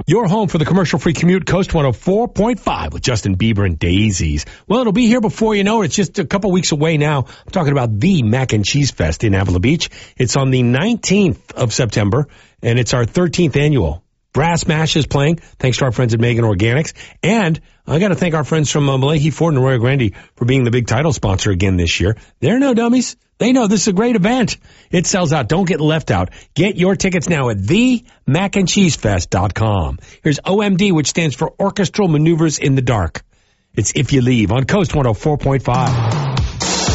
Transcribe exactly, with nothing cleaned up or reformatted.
Your home for the commercial-free commute, Coast one oh four point five with Justin Bieber and Daisies. Well, it'll be here before you know it. It's just a couple weeks away now. I'm talking about the Mac and Cheese Fest in Avila Beach. It's on the nineteenth of September, and it's our thirteenth annual. Brass Mash is playing, thanks to our friends at Megan Organics. And I got to thank our friends from uh, Malahi Ford and Arroyo Grande for being the big title sponsor again this year. They're no dummies. They know this is a great event. It sells out. Don't get left out. Get your tickets now at the mac and cheese fest dot com. Here's O M D, which stands for Orchestral Maneuvers in the Dark. It's If You Leave on Coast one oh four point five.